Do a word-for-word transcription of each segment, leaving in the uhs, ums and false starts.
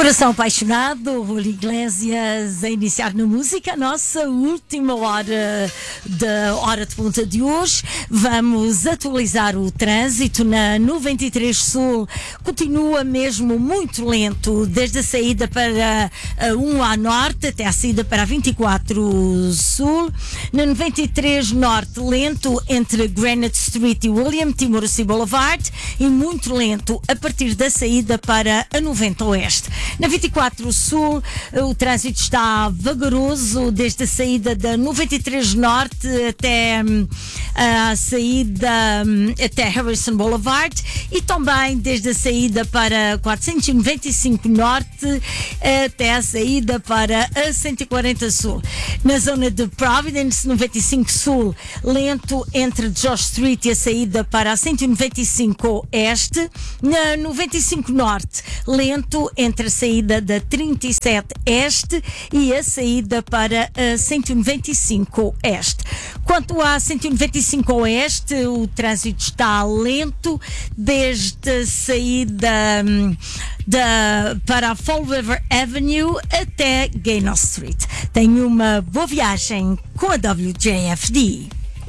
Coração apaixonado, Julio Iglesias a iniciar na música, a nossa última hora da Hora de Ponta de hoje. Vamos atualizar o trânsito na noventa e três Sul. Continua mesmo muito lento, desde a saída para a um A Norte até a saída para a vinte e quatro Sul. Na noventa e três Norte, lento entre Granite Street e William T. Morrissey Boulevard, e muito lento a partir da saída para a noventa Oeste. Na vinte e quatro Sul, o trânsito está vagaroso desde a saída da noventa e três Norte até hum, a saída hum, até Harrison Boulevard, e também desde a saída para quatrocentos e noventa e cinco Norte até a saída para a cento e quarenta Sul. Na zona de Providence, noventa e cinco Sul, lento entre Josh Street e a saída para a cento e noventa e cinco Oeste. Na noventa e cinco Norte, lento entre a saída da trinta e sete Este e a saída para a cento e noventa e cinco Oeste. Quanto à cento e noventa e cinco Oeste, o trânsito está lento desde a saída hum, da, para a Fall River Avenue até Gaynor Street. Tenha uma boa viagem com a W J F D.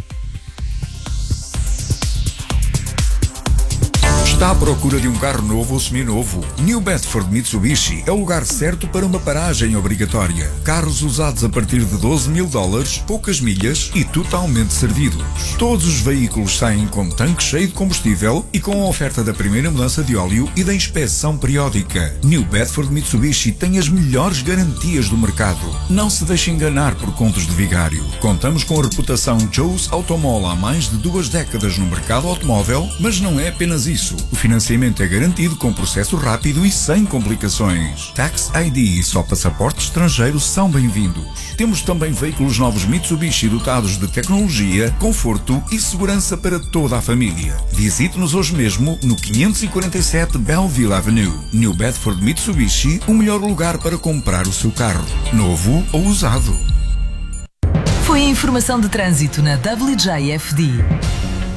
Está à procura de um carro novo ou seminovo? New Bedford Mitsubishi é o lugar certo para uma paragem obrigatória. Carros usados a partir de doze mil dólares, poucas milhas e totalmente servidos. Todos os veículos saem com tanque cheio de combustível e com a oferta da primeira mudança de óleo e da inspeção periódica. New Bedford Mitsubishi tem as melhores garantias do mercado. Não se deixe enganar por contos de vigário. Contamos com a reputação Joe's Automall há mais de duas décadas no mercado automóvel, mas não é apenas isso. O financiamento é garantido com processo rápido e sem complicações. Tax I D e só passaporte estrangeiro são bem-vindos. Temos também veículos novos Mitsubishi dotados de tecnologia, conforto e segurança para toda a família. Visite-nos hoje mesmo no quinhentos e quarenta e sete Belleville Avenue. New Bedford Mitsubishi, o melhor lugar para comprar o seu carro, novo ou usado. Foi a informação de trânsito na W J F D.